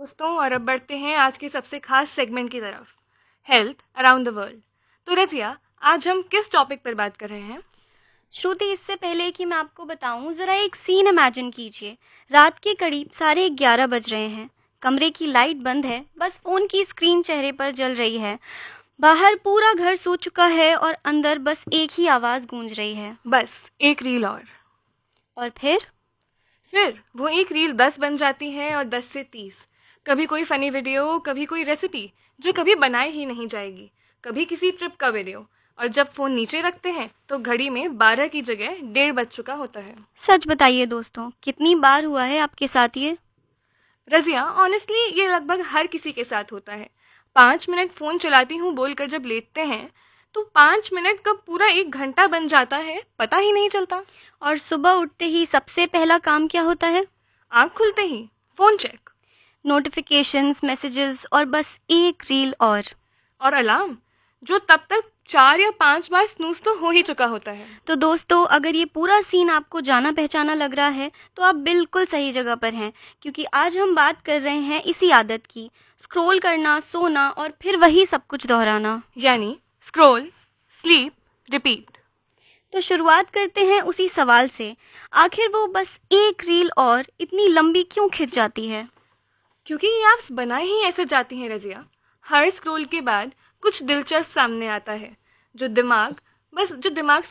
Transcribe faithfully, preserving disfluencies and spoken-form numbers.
दोस्तों, और अब बढ़ते हैं आज के सबसे खास सेगमेंट की तरफ, हेल्थ अराउंड द वर्ल्ड। तो रजिया, आज हम किस टॉपिक पर बात कर रहे हैं? श्रुति, इससे पहले कि मैं आपको बताऊं, ज़रा एक सीन इमेजिन कीजिए। रात के करीब साढ़े ग्यारह बज रहे हैं। कमरे की लाइट बंद है, बस फ़ोन की स्क्रीन चेहरे पर जल रही है। बाहर पूरा घर सो चुका है और अंदर बस एक ही आवाज़ गूंज रही है। बस एक रील और और फिर फिर वो एक रील दस बन जाती है, और दस से तीस। कभी कोई फनी वीडियो, कभी कोई रेसिपी जो कभी बनाई ही नहीं जाएगी, कभी किसी ट्रिप का वीडियो। और जब फ़ोन नीचे रखते हैं तो घड़ी में बारह की जगह डेढ़ बज चुका होता है। सच बताइए दोस्तों, कितनी बार हुआ है आपके साथ ये? रजिया, ऑनेस्टली ये लगभग हर किसी के साथ होता है। पाँच मिनट फ़ोन चलाती हूँ बोलकर जब लेटते हैं, तो पाँच मिनट कब पूरा एक घंटा बन जाता है पता ही नहीं चलता। और सुबह उठते ही सबसे पहला काम क्या होता है? आँख खुलते ही फ़ोन चेक। नोटिफिकेशंस, मैसेजेस और बस एक रील और और अलार्म, जो तब तक चार या पांच बार स्नूज तो हो ही चुका होता है। तो दोस्तों, अगर ये पूरा सीन आपको जाना पहचाना लग रहा है तो आप बिल्कुल सही जगह पर हैं, क्योंकि आज हम बात कर रहे हैं इसी आदत की, स्क्रॉल करना, सोना और फिर वही सब कुछ दोहराना। यानी स्क्रॉल, स्लीप, रिपीट। तो शुरुआत करते हैं उसी सवाल से, आखिर वो बस एक रील और इतनी लंबी क्यों खिंच जाती है? क्योंकि ये ऐप्स बनाई ही ऐसे जाती हैं रजिया। हर स्क्रॉल के बाद कुछ दिलचस्प सामने आता है, जो दिमाग बस जो दिमाग